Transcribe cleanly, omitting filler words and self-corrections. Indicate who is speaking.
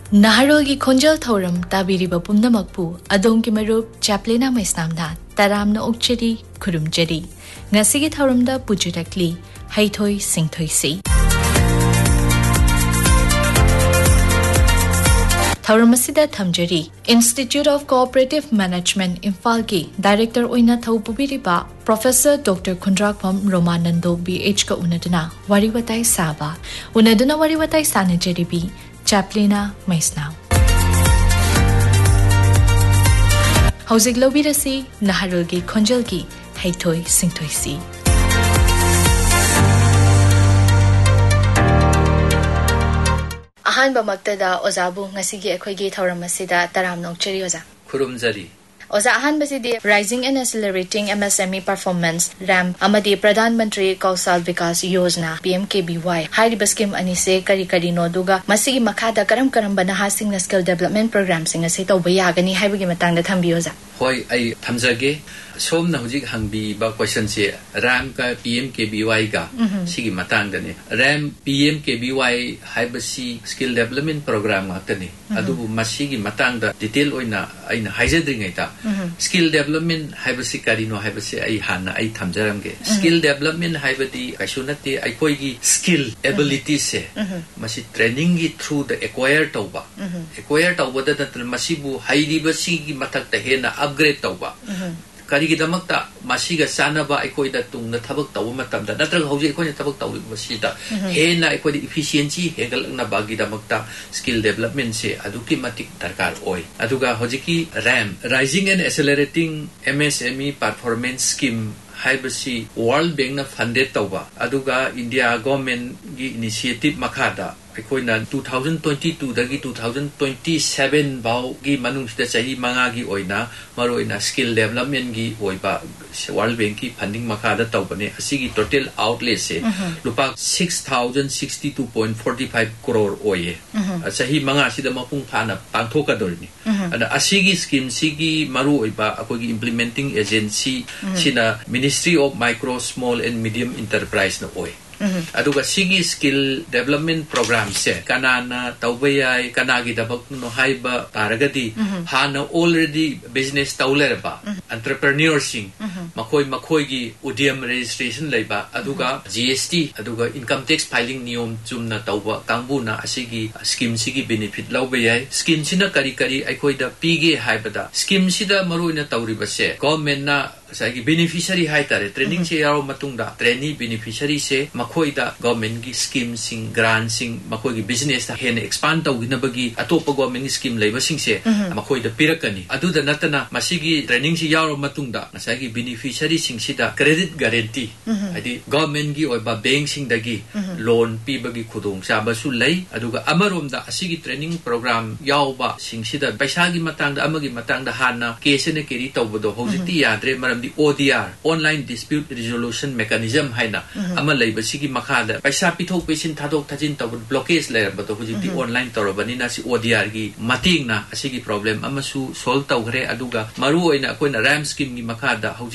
Speaker 1: Naharogi Khonjal Thoram Tabiriba Pumnamakpu Adonki Marup Chaplina Maisnamna Taramna Okcheri Kurumjeri Ngasigi Thoramda Pujurakli Haithoi Singthoisi Thoramasida Thamjari Institute of Cooperative Management Imphal-gi Director Oina Thaupubiriba Professor Dr. Khundrakpham Romanando BH ka unaduna wariwatai saba unaduna wariwatai sanajaribi Chaplina Maisnaw Hauzik lobirasi Naharulgi Khonjalgi Haithoi Singthoisi Ahanba magtada ozabu ngasigi ekhoigi thoramasida taramnok cheri oza
Speaker 2: Khurumjari
Speaker 1: Oza ahanbasidi Rising and Accelerating MSME Performance RAM amadi Pradhan Mantri Kausal Vikas Yojana PMKBY hairiba scheme anise kari kari noduga masigi makhada karam banahasing na skill development programs singa se tawba yagani haibagi matangda thambiyoza
Speaker 2: Hoi ai thamjage som na hujik hangbi ba question se RAM ka PMKBY ga sigi matang dane RAM PMKBY haibasi skill development program atane adu masigi matang da detail oina aina haijadringai ta skill development haibasi karino haibasi ai hana ai thamjaramge skill development haibati kaishunati ai koigi skill ability se masi training gi through the acquire tawba da masibu hairiba sigi matak ta hena upgrade tawba Karigidamakta masiga sanaba aikoida tungna thabak tawu matamda natrag hauji aikoina thabak tawu masida hena aikoida efficiency hegalna bagidamakta skill development se aduki matik darkar oi aduga hojiki RAM Rising and Accelerating MSME Performance Scheme haibasi World Bank na funded tawba aduga India government gi initiative makada aikoina 2022 dagi 2027 baw gi manung sida chahi manga gi oina maroina skill development gi oiba World Bank ki funding makada tawbane asigi total outlay se lupa 6062.45 crore oye chahi manga sida mapung phana pangthoka dorni ada asigi scheme sigi maru oiba akogi implementing agency sina Ministry of Micro Small and Medium Enterprise na oy aduga sigi skill development program se kanana tawbayai kanagi dabak no haiba taragadi hana already business tawlerba entrepreneurship makoi gi udiam registration leiba aduga GST aduga income tax filing niyom chumna tawba kangbuna asigi scheme sigi benefit lawbayai scheme sina kari aikoida pige haibada scheme sida maruina tawriba se government na Sagi beneficiary hai tare training se yaro matungda trainee beneficiary se makoi da government gi scheme sing grant sing makoi gi business ta hen expand taw ginabagi atopa government gi scheme leiba sing se makoi da pirakani adu da natana masigi training se yaro matungda sagi beneficiary sing sida credit guarantee adi government gi oiba bank sing dagi loan pi bagi khudong saba su lei aduga amarom da asigi training program yauba sing sida paisa gi matangda amagi matangda hana case ne keri tawbodo hojiti yadre maram the ODR online dispute resolution mechanism haina ama leibasigi makhada paisa pithok pesin thadok thajin taw blockage le bato hujiti online torobani na si ODR gi mating na asigi problem ama su solve tawgre aduga maru oina koina RAM scheme gi makhada